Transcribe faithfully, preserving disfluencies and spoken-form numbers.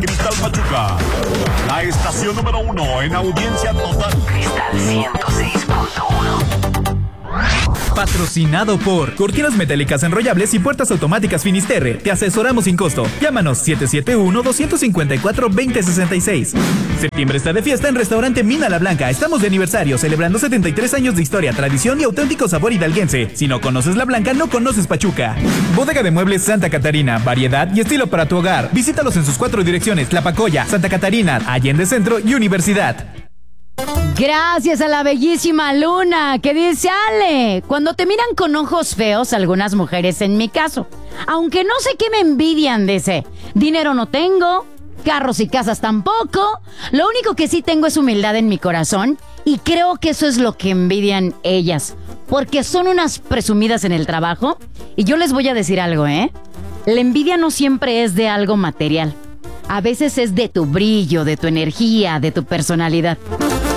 Cristal Pachuca, la estación número uno en audiencia total. Cristal ciento seis punto uno. Patrocinado por Cortinas Metálicas Enrollables y Puertas Automáticas Finisterre. Te asesoramos sin costo. Llámanos siete siete uno, dos cinco cuatro, dos cero seis seis. Septiembre está de fiesta en Restaurante Mina La Blanca. Estamos de aniversario, celebrando setenta y tres años de historia, tradición y auténtico sabor hidalguense. Si no conoces La Blanca, no conoces Pachuca. Bodega de Muebles Santa Catarina. Variedad y estilo para tu hogar. Visítalos en sus cuatro direcciones: Tlapacoya, Santa Catarina, Allende Centro y Universidad. Gracias a la bellísima Luna, que dice: Ale, cuando te miran con ojos feos, algunas mujeres en mi caso, aunque no sé qué me envidian, dice, dinero no tengo, carros y casas tampoco, lo único que sí tengo es humildad en mi corazón, y creo que eso es lo que envidian ellas, porque son unas presumidas en el trabajo. Y yo les voy a decir algo, ¿eh? La envidia no siempre es de algo material, a veces es de tu brillo, de tu energía, de tu personalidad.